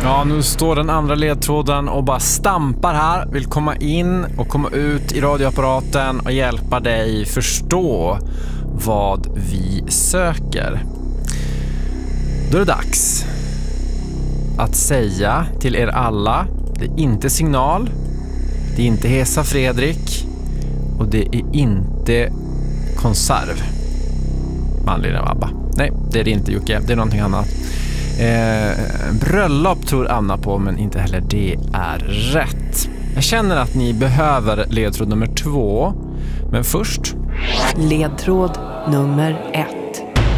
Ja, nu står den andra ledtråden och bara stampar här. Vill komma in och komma ut i radioapparaten och hjälpa dig förstå vad vi söker. Då är det dags att säga till er alla: det är inte Signal, det är inte Hesa Fredrik och det är inte Konserv med anledning av ABBA. Nej, det är det inte, Jocke, det är någonting annat. Bröllop tror Anna på, men inte heller det är rätt. Jag känner att ni behöver ledtråd nummer 2, men först ledtråd nummer 1.